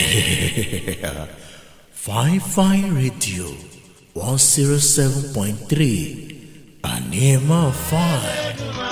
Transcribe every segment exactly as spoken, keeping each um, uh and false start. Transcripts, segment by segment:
Fine Fine Radio one zero seven point three Anima Fine.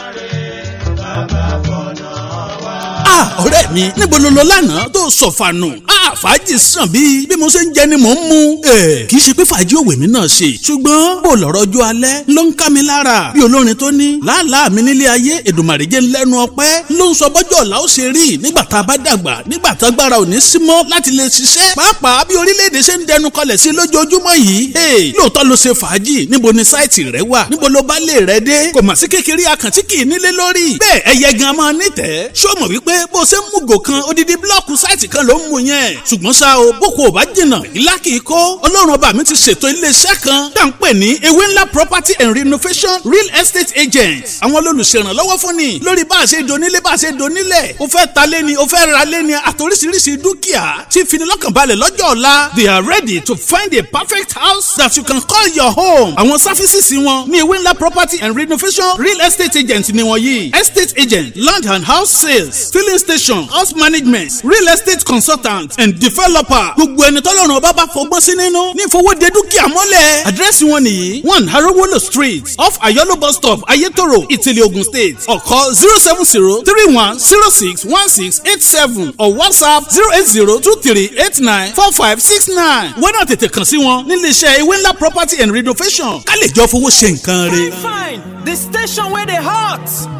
Ah, ọ̀rẹ́ mi níbo ló lọ lánàá tó sọ̀fànù? Ah, fàájì sàn bí bí mo ṣe ń jẹ ni mò ń mu. Ẹ kì í ṣe pé fàájì òwe mi náà ṣe ṣùgbọ́n bó lọ́rọ̀ ọjọ́ alẹ́ ló ń ká mi lára bí olórin tó ní làálàá mi nílé ayé Èdùmàrè jẹ́ lẹ́nu ọpẹ́ ló ń sọ bọ́jọ́ ọ̀la ó ṣe rí nígbà tá a bá dàgbà nígbà tá agbára ò ní sí mọ́ láti lè ṣiṣẹ́ pàápàá bí orílẹ̀-èdè ṣe ń dẹnu kọlẹ̀ sí lójoojúmọ́ yìí. Ee lóòótọ́ ló ṣe fàájì níbo ni sáìtì rẹ wà níbo ló bá lè rẹ dé kò mà sí kékeré àkàntí kì í nílé lórí bẹ́ẹ̀ ẹyẹ gan máa nítẹ̀ẹ́ ṣó mọ̀ wípé bó ṣe ń mú gò kan odidi blọọkù sáìtì kan ló ń mu yẹn ṣùgbọ́n ṣá o boko ò bá jìnnà ìlà kì í kó ọlọ́run ọba mi ti ṣètò iléeṣẹ́ kan tá à ń pè ní ewé ńlá property and renovation real estate agents àwọn olùṣèrànlọ́wọ́ fún ni lórí bá a ṣe donílé bá a ṣe donílẹ̀ o fẹ́ ta lé ni o fẹ́ ra lé ni àtòríṣiríṣi dúkìá tí finilọ́kànbalẹ̀ lọ́jọ́ ọ̀la they are ready to find a perfect house that you can call your home. àwọn sáfísìsì wọn ní ewé ńlá property and renovation real estate agent ni wọ́n yìí estate agent land and house sales filling station house management real estate consultant and developer gbogbo ẹni tọ́lọ́run ọba bá fọgbọ́n sí nínú ní ìfowóde dúkìá mọ́lẹ̀. àdírẹ́sì wọn nìyí one Harowolo street off Ayolo bus stop Ayetoro Ìtìlẹ̀ Ogun state or call zero seven zero three one zero six one six eight seven or WhatsApp zero eight zero two three eight nine four five six nine. wọ́n náà tètè kàn sí wọn nílé iṣẹ́ ewé ńlá property and renovation ká lè jọ fowó ṣe nǹkan rẹ̀. Fine Fine, the station where they hot.